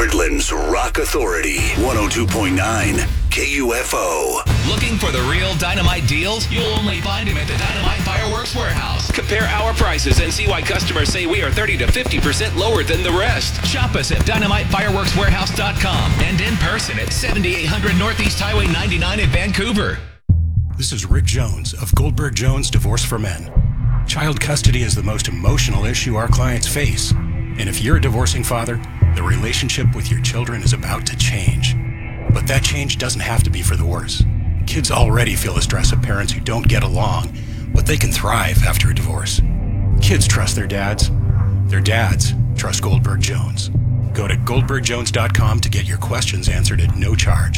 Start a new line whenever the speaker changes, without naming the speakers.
Portland's Rock Authority, 102.9 KUFO.
Looking for the real Dynamite deals? You'll only find him at the Dynamite Fireworks Warehouse. Compare our prices and see why customers say we are 30 to 50% lower than the rest. Shop us at DynamiteFireworksWarehouse.com and in person at 7800 Northeast Highway 99 in Vancouver.
This is Rick Jones of Goldberg Jones Divorce for Men. Child custody is the most emotional issue our clients face. And if you're a divorcing father, the relationship with your children is about to change. But that change doesn't have to be for the worse. Kids already feel the stress of parents who don't get along, but they can thrive after a divorce. Kids trust their dads. Their dads trust Goldberg Jones. Go to goldbergjones.com to get your questions answered at no charge.